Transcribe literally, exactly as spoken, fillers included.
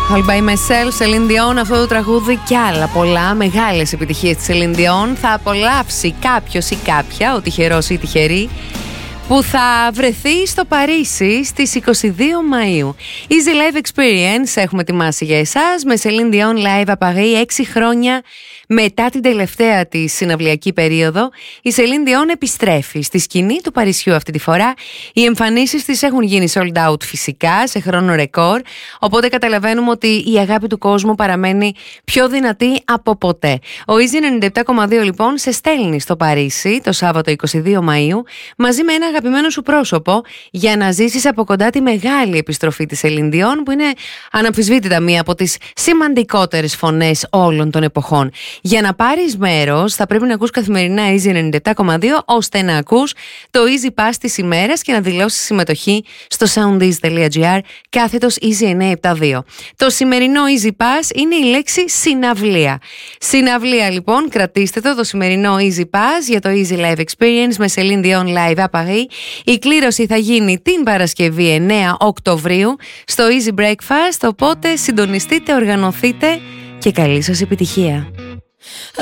All by myself, Celine Dion, αυτό το τραγούδι και άλλα πολλά μεγάλες επιτυχίες της Celine Dion θα απολαύσει κάποιος ή κάποια, ο τυχερός ή τυχερή, που θα βρεθεί στο Παρίσι στις είκοσι δύο Μαΐου. Easy Live Experience έχουμε ετοιμάσει για εσάς με Celine Dion Live à Paris, έξι χρόνια μετά την τελευταία της συναυλιακή περίοδο. Η Celine Dion επιστρέφει στη σκηνή του Παρισιού αυτή τη φορά. Οι εμφανίσεις της έχουν γίνει sold out φυσικά, σε χρόνο ρεκόρ, οπότε καταλαβαίνουμε ότι η αγάπη του κόσμου παραμένει πιο δυνατή από ποτέ. Ο Easy ενενήντα επτά κόμμα δύο λοιπόν σε στέλνει στο Παρίσι το Σάββατο είκοσι δύο Μαΐου μαζί με ένα αγαπημένο σου πρόσωπο για να ζήσεις από κοντά τη μεγάλη επιστροφή της Celine Dion, που είναι αναμφισβήτητα μία από τις σημαντικότερες φωνές όλων των εποχών. Για να πάρεις μέρος θα πρέπει να ακούς καθημερινά Easy ενενήντα επτά κόμμα δύο ώστε να ακούς το Easy Pass της ημέρας και να δηλώσεις συμμετοχή στο soundeasy.gr κάθετος Easy εννιακόσια εβδομήντα δύο. Το σημερινό Easy Pass είναι η λέξη συναυλία. Συναυλία λοιπόν, κρατήστε το, το σημερινό Easy Pass για το Easy Live Experience με Celine Dion Live à Paris. Η κλήρωση θα γίνει την Παρασκευή εννέα Οκτωβρίου στο Easy Breakfast, οπότε συντονιστείτε, οργανωθείτε και καλή σας επιτυχία.